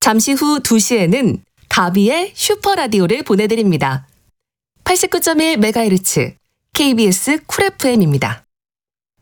잠시 후 2시에는 다비의 슈퍼라디오를 보내드립니다. 89.1MHz KBS 쿨 FM입니다.